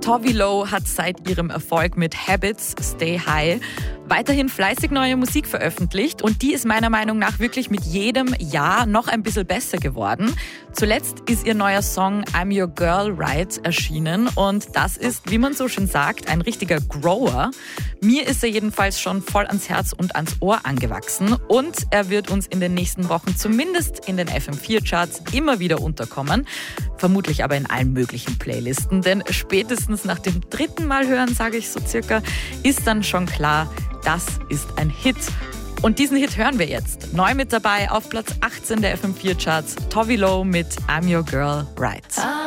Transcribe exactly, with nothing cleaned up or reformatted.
Tove Lo hat seit ihrem Erfolg mit Habits, Stay High weiterhin fleißig neue Musik veröffentlicht und die ist meiner Meinung nach wirklich mit jedem Jahr noch ein bisschen besser geworden. Zuletzt ist ihr neuer Song I'm Your Girl Right erschienen und das ist, wie man so schön sagt, ein richtiger Grower. Mir ist er jedenfalls schon voll ans Herz und ans Ohr angewachsen und er wird uns in den nächsten Wochen zumindest in den F M vier Charts immer wieder unterkommen. Vermutlich aber in allen möglichen Playlisten, denn spätestens nach dem dritten Mal hören, sage ich so circa, ist dann schon klar, das ist ein Hit. Und diesen Hit hören wir jetzt. Neu mit dabei auf Platz achtzehn der F M vier Charts, Tove Lo mit I'm Your Girl Right.